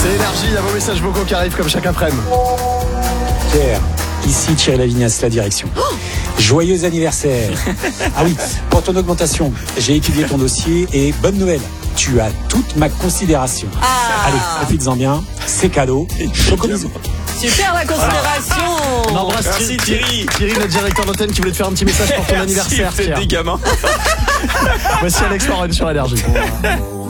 C'est Énergie, il y a vos messages vocaux qui arrivent comme chaque après-midi. Pierre, ici Thierry Lavignas, la direction. Joyeux anniversaire. Ah oui, pour ton augmentation, j'ai étudié ton dossier et bonne nouvelle, tu as toute ma considération. Allez, profites-en bien, c'est cadeau. Choco bisous. Super la considération. On embrasse Merci Thierry. Thierry, notre directeur d'antenne qui voulait te faire un petit message pour ton anniversaire. Merci, Pierre. des gamins. Voici Alex Warren sur Énergie.